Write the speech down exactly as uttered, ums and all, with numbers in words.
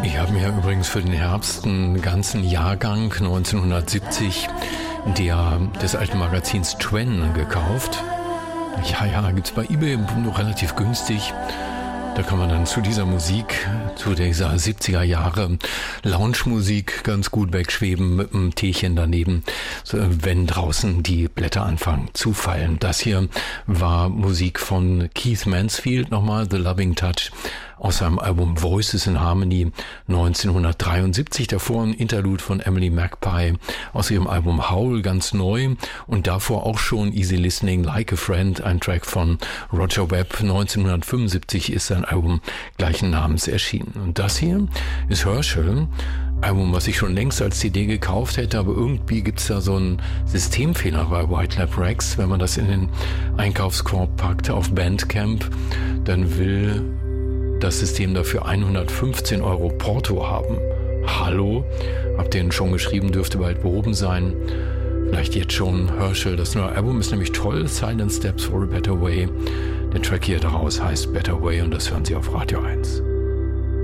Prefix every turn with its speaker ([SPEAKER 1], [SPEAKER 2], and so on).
[SPEAKER 1] Ich habe mir übrigens für den Herbst einen ganzen Jahrgang neunzehnhundertsiebzig der, des alten Magazins Twen gekauft. Ja, ja, gibt's bei eBay noch relativ günstig. Da kann man dann zu dieser Musik, zu dieser siebziger Jahre Lounge-Musik ganz gut wegschweben mit einem Teechen daneben, wenn draußen die Blätter anfangen zu fallen. Das hier war Musik von Keith Mansfield, nochmal The Loving Touch, aus seinem Album Voices in Harmony neunzehnhundertdreiundsiebzig. Davor ein Interlude von Emily Magpie aus ihrem Album Howl, ganz neu. Und davor auch schon Easy Listening, Like a Friend, ein Track von Roger Webb. neunzehnhundertfünfundsiebzig ist sein Album gleichen Namens erschienen. Und das hier ist Herschel. Album, was ich schon längst als C D gekauft hätte, aber irgendwie gibt's da so einen Systemfehler bei White Lab Rex. Wenn man das in den Einkaufskorb packt auf Bandcamp, dann will das System dafür hundertfünfzehn Euro Porto haben. Hallo? Habt ihr ihn schon geschrieben, dürfte bald behoben sein. Vielleicht jetzt schon. Herschel, das neue Album ist nämlich toll. Silent Steps for a Better Way. Der Track hier daraus heißt Better Way und das hören Sie auf Radio eins.